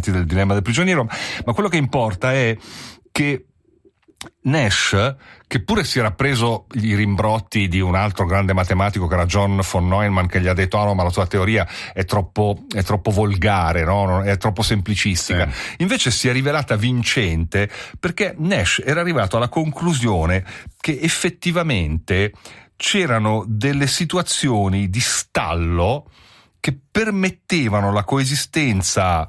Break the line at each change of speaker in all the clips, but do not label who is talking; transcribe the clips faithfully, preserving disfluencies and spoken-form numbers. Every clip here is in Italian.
racconti del dilemma del prigioniero, ma quello che importa è che Nash, che pure si era preso i rimbrotti di un altro grande matematico che era John von Neumann, che gli ha detto: ah no, ma la tua teoria è troppo, è troppo volgare, no? È troppo semplicistica. Sì. Invece si è rivelata vincente perché Nash era arrivato alla conclusione che effettivamente c'erano delle situazioni di stallo che permettevano la coesistenza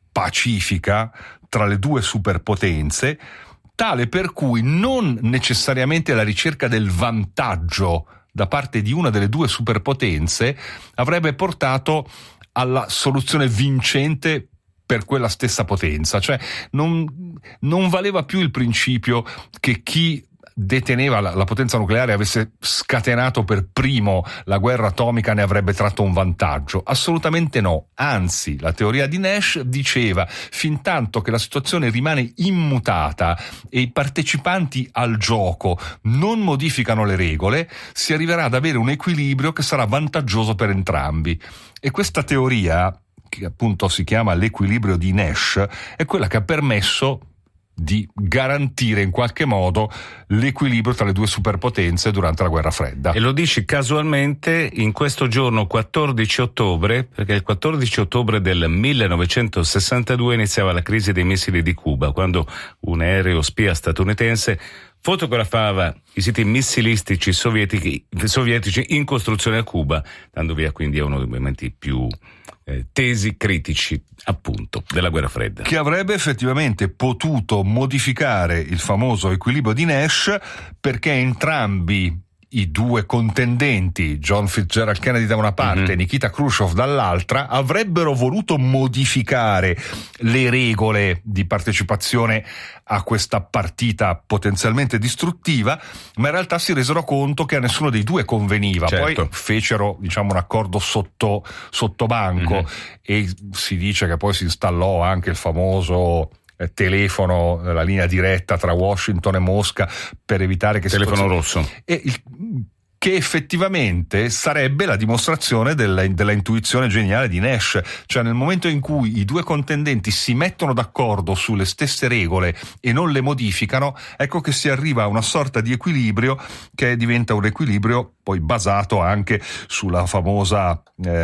pacifica tra le due superpotenze, tale per cui non necessariamente la ricerca del vantaggio da parte di una delle due superpotenze avrebbe portato alla soluzione vincente per quella stessa potenza. Cioè non, non valeva più il principio che chi deteneva la, la potenza nucleare avesse scatenato per primo la guerra atomica ne avrebbe tratto un vantaggio. Assolutamente no. Anzi, la teoria di Nash diceva: fin tanto che la situazione rimane immutata e i partecipanti al gioco non modificano le regole, si arriverà ad avere un equilibrio che sarà vantaggioso per entrambi. E questa teoria, che appunto si chiama l'equilibrio di Nash, è quella che ha permesso di garantire in qualche modo l'equilibrio tra le due superpotenze durante la guerra fredda.
E lo dici casualmente in questo giorno quattordici ottobre, perché il quattordici ottobre del millenovecentosessantadue iniziava la crisi dei missili di Cuba, quando un aereo spia statunitense fotografava i siti missilistici sovietici, sovietici in costruzione a Cuba, dando via quindi a uno dei momenti più eh, tesi, critici appunto della guerra fredda,
che avrebbe effettivamente potuto modificare il famoso equilibrio di Nash, perché entrambi i due contendenti, John Fitzgerald Kennedy da una parte mm-hmm. e Nikita Khrushchev dall'altra, avrebbero voluto modificare le regole di partecipazione a questa partita potenzialmente distruttiva, ma in realtà si resero conto che a nessuno dei due conveniva.
Certo.
Poi fecero, diciamo, un accordo sotto, sotto banco mm-hmm. e si dice che poi si installò anche il famoso telefono, la linea diretta tra Washington e Mosca, per evitare che
telefono
si fosse...
rosso,
e il... che effettivamente sarebbe la dimostrazione della, della intuizione geniale di Nash. Cioè, nel momento in cui i due contendenti si mettono d'accordo sulle stesse regole e non le modificano, ecco che si arriva a una sorta di equilibrio che diventa un equilibrio poi basato anche sulla famosa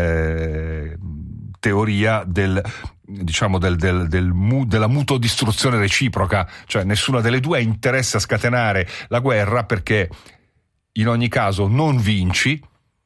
eh, teoria del diciamo del, del, del mu, della mutodistruzione reciproca. Cioè nessuna delle due ha interesse a scatenare la guerra, perché in ogni caso non vinci,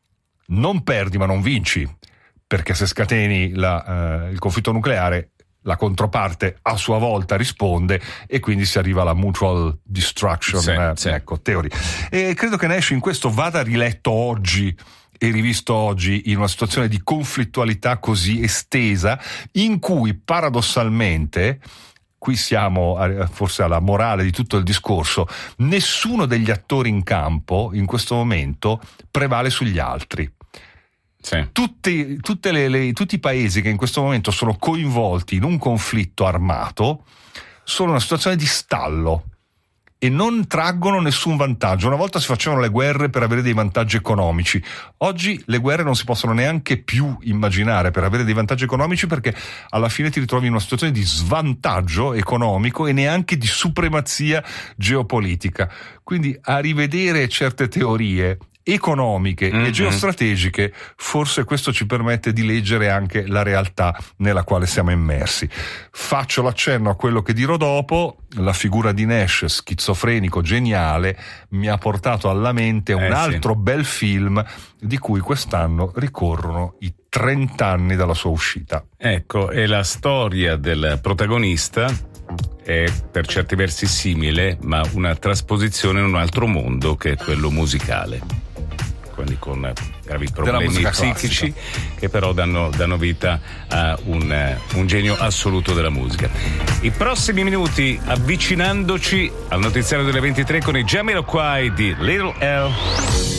non perdi ma non vinci, perché se scateni la, eh, il conflitto nucleare, la controparte a sua volta risponde e quindi si arriva alla mutual destruction
sì,
eh,
sì.
ecco, theory. E credo che Nash in questo vada riletto oggi e rivisto oggi in una situazione di conflittualità così estesa, in cui paradossalmente, qui siamo forse alla morale di tutto il discorso, nessuno degli attori in campo in questo momento prevale sugli altri.
Sì.
Tutti, tutte le, le, tutti i paesi che in questo momento sono coinvolti in un conflitto armato sono in una situazione di stallo e non traggono nessun vantaggio. Una volta si facevano le guerre per avere dei vantaggi economici, oggi le guerre non si possono neanche più immaginare per avere dei vantaggi economici, perché alla fine ti ritrovi in una situazione di svantaggio economico e neanche di supremazia geopolitica. Quindi a rivedere certe teorie economiche mm-hmm. e geostrategiche, forse questo ci permette di leggere anche la realtà nella quale siamo immersi. Faccio l'accenno a quello che dirò dopo. La figura di Nash, schizofrenico geniale, mi ha portato alla mente un
eh,
altro
sì.
bel film di cui quest'anno ricorrono i trent'anni dalla sua uscita.
Ecco, è la storia del protagonista, è per certi versi simile, ma una trasposizione in un altro mondo che è quello musicale, quindi con gravi problemi psichici classica. Che però danno, danno vita a un, un genio assoluto della musica. I prossimi minuti avvicinandoci al notiziario delle ventitré con i Jamiroquai di Little L.